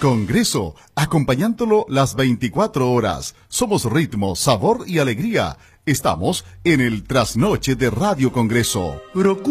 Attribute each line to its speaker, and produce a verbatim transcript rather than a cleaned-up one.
Speaker 1: Congreso, acompañándolo las veinticuatro horas. Somos ritmo, sabor y alegría. Estamos en el trasnoche de Radio Congreso.